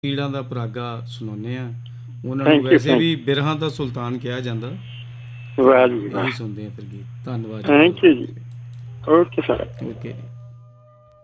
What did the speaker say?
ਪੀੜਾਂ ਦਾ ਪਰਾਗਾ ਸੁਣਾਉਂਦੇ ਹਾਂ। ਉਹਨਾਂ ਨੂੰ ਥੈਂਕ ਯੂ ਵੈਸੇ ਵੀ ਬਿਰਹਾਂ ਦਾ ਸੁਲਤਾਨ ਕਿਹਾ ਜਾਂਦਾ। ਵਾਹ ਜੀ ਵਾਹ। ਇਹੀ ਸੁਣਦੇ ਆ ਫਿਰ ਗੀਤ। ਧੰਨਵਾਦ ਜੀ, ਬਹੁਤ ਥੈਂਕ ਯੂ ਜੀ। ਬਹੁਤ। Okay sir. ਓਕੇ ਜੀ।